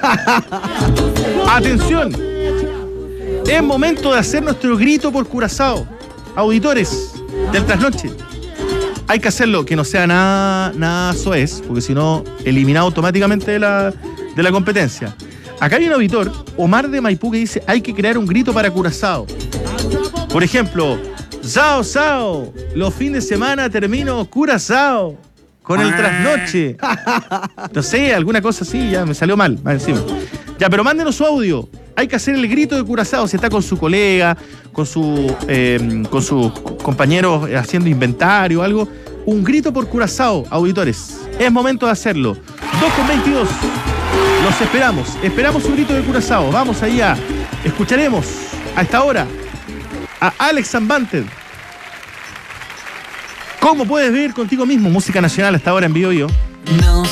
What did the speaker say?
Atención. Es momento de hacer nuestro grito por Curazao. Auditores del Trasnoche. Hay que hacerlo, que no sea nada soez, porque si no, eliminado automáticamente de la competencia. Acá hay un auditor, Omar de Maipú, que dice: hay que crear un grito para Curazao. Por ejemplo, Sao, Sao, los fines de semana termino Curazao con el Trasnoche. No sé, alguna cosa así, ya me salió mal, más encima. Ya, pero mándenos su audio. Hay que hacer el grito de Curazao. Si está con su colega, con sus compañeros haciendo inventario o algo. Un grito por Curazao, auditores. Es momento de hacerlo. 2:22. Los esperamos. Esperamos un grito de Curazao. Vamos allá. Escucharemos a esta hora a Alex Unwanted. ¿Cómo puedes vivir contigo mismo? Música nacional hasta ahora en Bio Bio. No